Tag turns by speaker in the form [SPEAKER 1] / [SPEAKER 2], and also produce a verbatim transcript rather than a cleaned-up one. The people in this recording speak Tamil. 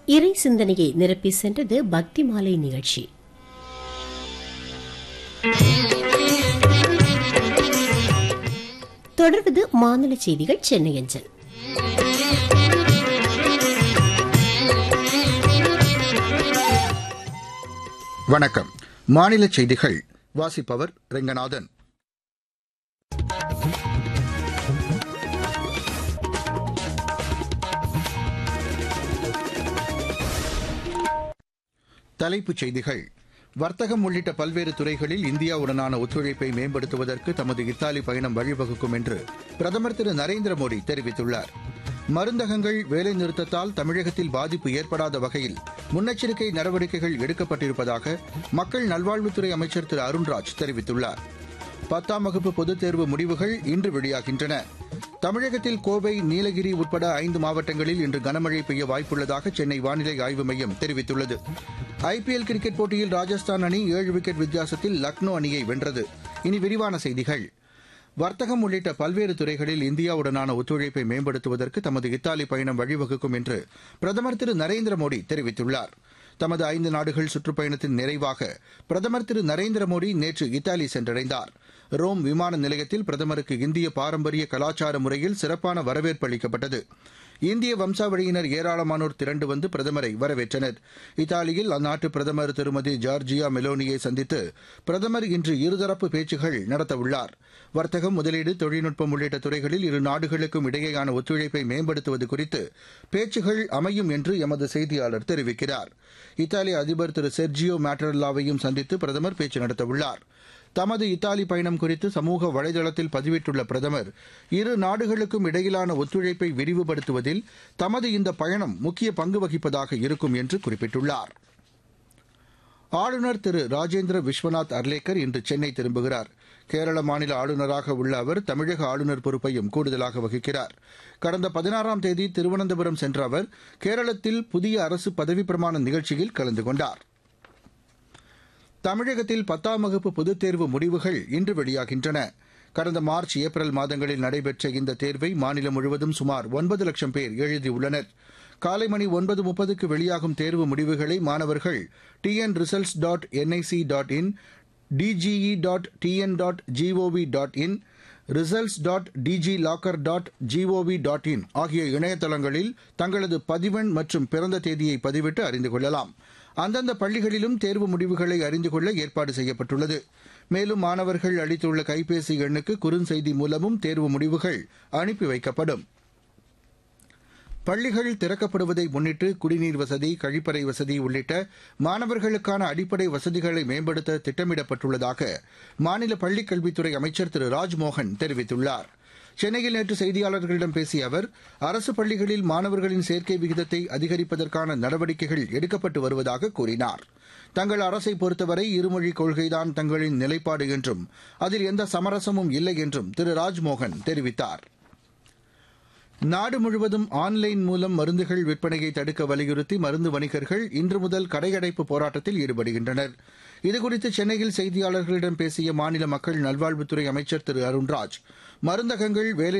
[SPEAKER 1] இறை சிந்தனையை நிரப்பி சென்றது பக்தி மாலை நிகழ்ச்சி. தொடர்வது மாநில செய்திகள் சென்னை அஞ்சல்.
[SPEAKER 2] வணக்கம். மாநில செய்திகள் வாசிப்பவர் ரெங்கநாதன். தலைப்புச் செய்திகள். வர்த்தகம் உள்ளிட்ட பல்வேறு துறைகளில் இந்தியாவுடனான ஒத்துழைப்பை மேம்படுத்துவதற்கு தமது இத்தாலி பயணம் வழிவகுக்கும் என்று பிரதமர் திரு நரேந்திர மோடி தெரிவித்துள்ளார். மருந்தகங்கள் வேலைநிறுத்தத்தால் தமிழகத்தில் பாதிப்பு ஏற்படாத வகையில் முன்னெச்சரிக்கை நடவடிக்கைகள் எடுக்கப்பட்டிருப்பதாக மக்கள் நல்வாழ்வுத்துறை அமைச்சர் திரு அருண்ராஜ் தெரிவித்துள்ளார். பத்தாம் வகுப்பு பொதுத் தேர்வு முடிவுகள் இன்று வெளியாகின்றன. தமிழகத்தில் கோவை, நீலகிரி உட்பட ஐந்து மாவட்டங்களில் இன்று கனமழை பெய்ய வாய்ப்புள்ளதாக சென்னை வானிலை ஆய்வு மையம் தெரிவித்துள்ளது. ஐபிஎல் கிரிக்கெட் போட்டியில் ராஜஸ்தான் அணி ஏழு விக்கெட் வித்தியாசத்தில் லக்னோ அணியை வென்றது. இனி விரிவான செய்திகள். வர்த்தகம் உள்ளிட்ட பல்வேறு துறைகளில் இந்தியாவுடனான ஒத்துழைப்பை மேம்படுத்துவதற்கு தமது இத்தாலி பயணம் வழிவகுக்கும் என்று பிரதமர் திரு நரேந்திர மோடி தெரிவித்துள்ளார். தமது ஐந்து நாடுகள் சுற்றுப்பயணத்தின் நிறைவாக பிரதமர் திரு நரேந்திர மோடி நேற்று இத்தாலி சென்றடைந்தார். ரோம் விமான நிலையத்தில் பிரதமருக்கு இந்திய பாரம்பரிய கலாச்சார முறையில் சிறப்பான வரவேற்பு அளிக்கப்பட்டது. இந்திய வம்சாவளியினர் ஏராளமானோர் திரண்டு வந்து பிரதமரை வரவேற்றனர். இத்தாலியில் அந்நாட்டு பிரதமர் திருமதி ஜார்ஜியா மெலோனியை சந்தித்து பிரதமர் இன்று இருதரப்பு பேச்சுகள் நடத்தவுள்ளார். வர்த்தகம், முதலீடு, தொழில்நுட்பம் உள்ளிட்ட துறைகளில் இரு நாடுகளுக்கும் இடையேயான ஒத்துழைப்பை மேம்படுத்துவது குறித்து பேச்சுகள் அமையும் என்று எமது செய்தியாளர் தெரிவிக்கிறார். இத்தாலி அதிபர் திரு செர்ஜியோ மேட்டரல்லாவையும் சந்தித்து பிரதமர் பேச்சு நடத்தவுள்ளார். தமது இத்தாலி பயணம் குறித்து சமூக வலைதளத்தில் பதிவிட்டுள்ள பிரதமர், இரு நாடுகளுக்கும் இடையிலான ஒத்துழைப்பை விரிவுபடுத்துவதில் தமது இந்த பயணம் முக்கிய பங்கு வகிப்பதாக இருக்கும் என்று குறிப்பிட்டுள்ளார். ஆளுநர் திரு ராஜேந்திர விஸ்வநாத் அர்லேக்கர் இன்று சென்னை திரும்புகிறார். கேரள மாநில ஆளுநராக உள்ள அவர் தமிழக ஆளுநர் பொறுப்பையும் கூடுதலாக வகிக்கிறார். கடந்த பதினாறாம் தேதி திருவனந்தபுரம் சென்ற அவர் கேரளத்தில் புதிய அரசு பதவிப்பிரமாண நிகழ்ச்சியில் கலந்து கொண்டார். தமிழகத்தில் பத்தாம் வகுப்பு பொதுத் தேர்வு முடிவுகள் இன்று வெளியாகின்றன. கடந்த மார்ச், ஏப்ரல் மாதங்களில் நடைபெற்ற இந்த தேர்வை மாநிலம் முழுவதும் சுமார் ஒன்பது லட்சம் பேர் எழுதியுள்ளனர். காலை மணி ஒன்பது முப்பதுக்கு வெளியாகும் தேர்வு முடிவுகளை மாணவர்கள் TN results dot NIC dot in, DGE dot TN dot gov dot in, results dot DG locker dot gov dot in ஆகிய இணையதளங்களில் தங்களது பதிவெண் மற்றும் பிறந்த தேதியை பதிவிட்டு அறிந்து கொள்ளலாம். அந்தந்த பள்ளிகளிலும் தேர்வு முடிவுகளை அறிந்து கொள்ள ஏற்பாடு செய்யப்பட்டுள்ளது. மேலும் மாணவர்கள் அளித்துள்ள கைபேசி எண்ணுக்கு குறுஞ்செய்தி மூலமும் தேர்வு முடிவுகள் அனுப்பி வைக்கப்படும். பள்ளிகள் திறக்கப்படுவதை முன்னிட்டு குடிநீர் வசதி, கழிப்பறை வசதி உள்ளிட்ட மாணவர்களுக்கான அடிப்படை வசதிகளை மேம்படுத்த திட்டமிடப்பட்டுள்ளதாக மாநில பள்ளிக் கல்வித்துறை அமைச்சர் திரு ராஜ்மோகன் தெரிவித்துள்ளார். சென்னையில் நேற்று செய்தியாளர்களிடம் பேசிய அவர், அரசு பள்ளிகளில் மாணவர்களின் சேர்க்கை விகிதத்தை அதிகரிப்பதற்கான நடவடிக்கைகள் எடுக்கப்பட்டு வருவதாக கூறினார். தங்கள் அரசை பொறுத்தவரை இருமொழிக் கொள்கைதான் தங்களின் நிலைப்பாடு என்றும் அதில் எந்த சமரசமும் இல்லை என்றும் திரு ராஜ்மோகன் தெரிவித்தார். நாடு முழுவதும் ஆன்லைன் மூலம் மருந்துகள் விற்பனையை தடுக்க வலியுறுத்தி மருந்து வணிகர்கள் இன்று முதல் கடையடைப்பு போராட்டத்தில் ஈடுபடுகின்றனர். இதுகுறித்து சென்னையில் செய்தியாளர்களிடம் பேசிய மாநில மக்கள் நல்வாழ்வுத்துறை அமைச்சர் திரு அருண்ராஜ், மருந்தகங்கள், வேலை